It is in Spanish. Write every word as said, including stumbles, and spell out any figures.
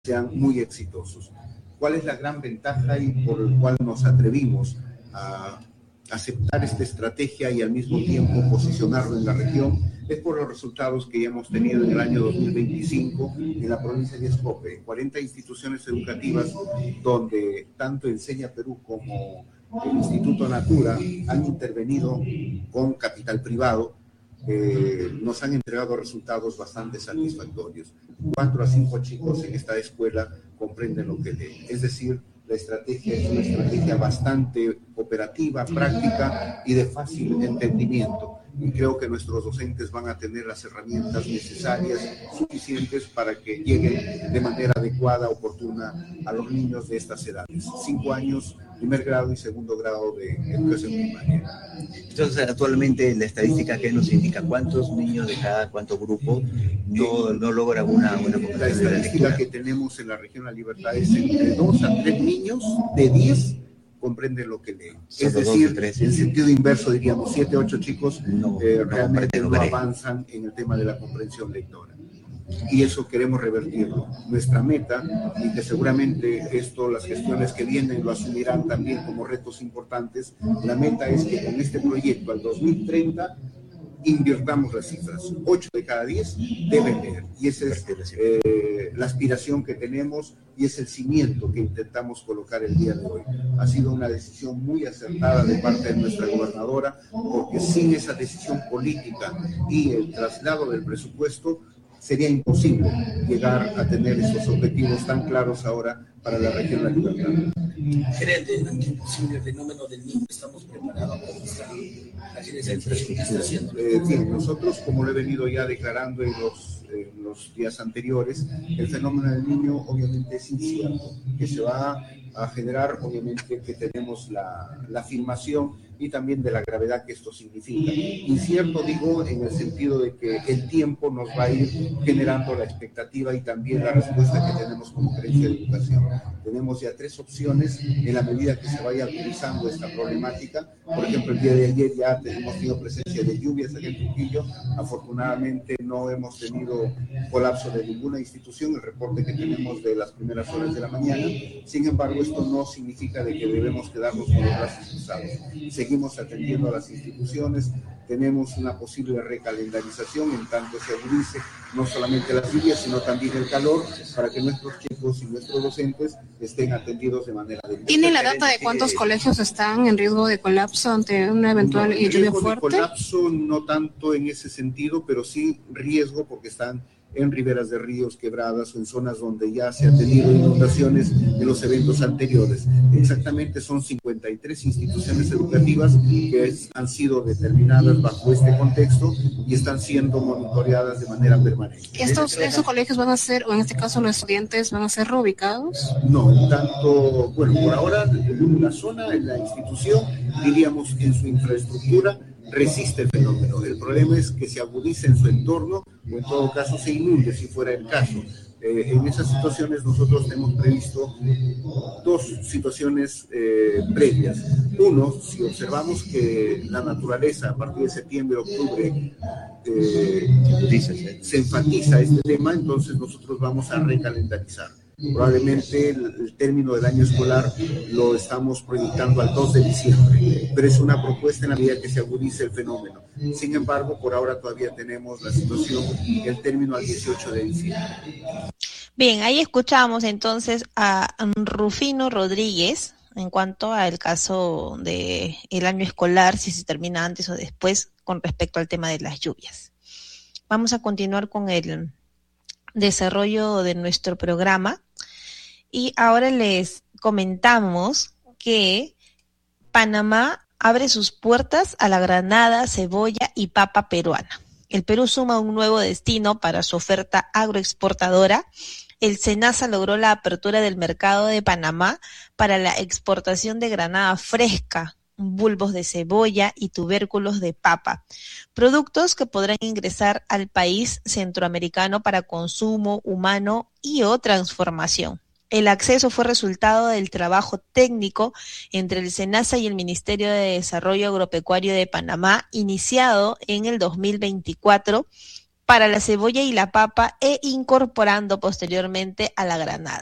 sean muy exitosos. ¿Cuál es la gran ventaja y por el cual nos atrevimos a aceptar esta estrategia y al mismo tiempo posicionarlo en la región? Es por los resultados que ya hemos tenido en el año dos mil veinticinco en la provincia de Escope, cuarenta instituciones educativas donde tanto Enseña Perú como el Instituto Natura han intervenido con capital privado. Eh, nos han entregado resultados bastante satisfactorios. Cuatro a cinco chicos en esta escuela comprenden lo que leen. Es decir, la estrategia es una estrategia bastante operativa, práctica y de fácil entendimiento. Y creo que nuestros docentes van a tener las herramientas necesarias, suficientes para que lleguen de manera adecuada, oportuna a los niños de estas edades. Cinco años, primer grado y segundo grado de educación primaria. Entonces, actualmente la estadística que nos indica cuántos niños de cada cuánto grupo no, no logran una buena comprensión. La estadística que tenemos en la región La Libertad es entre dos a tres niños de diez comprenden lo que leen. Es decir, en sentido inverso diríamos, siete, ocho chicos no, eh, no realmente no avanzan en el tema de la comprensión lectora. Y eso queremos revertirlo. Nuestra meta, y que seguramente esto, las gestiones que vienen lo asumirán también como retos importantes, la meta es que con este proyecto al dos mil treinta invirtamos las cifras. ocho de cada diez deben leer. Y esa es eh, la aspiración que tenemos y es el cimiento que intentamos colocar el día de hoy. Ha sido una decisión muy acertada de parte de nuestra gobernadora, porque sin esa decisión política y el traslado del presupuesto, sería imposible llegar a tener esos objetivos tan claros ahora para la región de La Libertad. Gerente, ante el posible fenómeno del niño, ¿estamos preparados para la gerencia que está haciendo? Eh, bien, nosotros, como lo he venido ya declarando en los, en los días anteriores, el fenómeno del niño obviamente es incierto, que se va a generar, obviamente, que tenemos la, la afirmación y también de la gravedad que esto significa. Incierto, digo, en el sentido de que el tiempo nos va a ir generando la expectativa y también la respuesta que tenemos como gerencia de educación. Tenemos ya tres opciones en la medida que se vaya actualizando esta problemática. Por ejemplo, el día de ayer ya hemos tenido presencia de lluvias aquí en Trujillo. Afortunadamente no hemos tenido colapso de ninguna institución, el reporte que tenemos de las primeras horas de la mañana. Sin embargo, esto no significa de que debemos quedarnos con los brazos cruzados. Seguimos atendiendo a las instituciones, tenemos una posible recalendarización en tanto se agudice no solamente las lluvias, sino también el calor, para que nuestros chicos y nuestros docentes estén atendidos de manera adecuada. ¿Tiene la data de cuántos colegios están en riesgo de colapso ante una eventual no, lluvia fuerte? De colapso no tanto en ese sentido, pero sí riesgo porque están en riberas de ríos, quebradas o en zonas donde ya se han tenido inundaciones en los eventos anteriores. Exactamente son cincuenta y tres instituciones educativas que es, han sido determinadas bajo este contexto y están siendo monitoreadas de manera permanente. ¿Estos, ¿Estos colegios van a ser, o en este caso los estudiantes, van a ser reubicados? No, tanto, bueno, por ahora la zona, la institución, diríamos en su infraestructura, resiste el fenómeno. El problema es que se agudice en su entorno o en todo caso se inunde si fuera el caso. Eh, en esas situaciones nosotros hemos previsto dos situaciones eh, previas. Uno, si observamos que la naturaleza a partir de septiembre, octubre eh, se enfatiza este tema, entonces nosotros vamos a recalendarizar. Probablemente el, el término del año escolar lo estamos proyectando al dos de diciembre, pero es una propuesta en la medida que se agudice el fenómeno. Sin embargo, por ahora todavía tenemos la situación, el término al dieciocho de diciembre. Bien, ahí escuchamos entonces a Rufino Rodríguez en cuanto al caso del año escolar, si se termina antes o después, con respecto al tema de las lluvias. Vamos a continuar con el desarrollo de nuestro programa. Y ahora les comentamos que Panamá abre sus puertas a la granada, cebolla y papa peruana. El Perú suma un nuevo destino para su oferta agroexportadora. El SENASA logró la apertura del mercado de Panamá para la exportación de granada fresca, bulbos de cebolla y tubérculos de papa, productos que podrán ingresar al país centroamericano para consumo humano y o transformación. El acceso fue resultado del trabajo técnico entre el SENASA y el Ministerio de Desarrollo Agropecuario de Panamá, iniciado en el dos mil veinticuatro para la cebolla y la papa e incorporando posteriormente a la granada.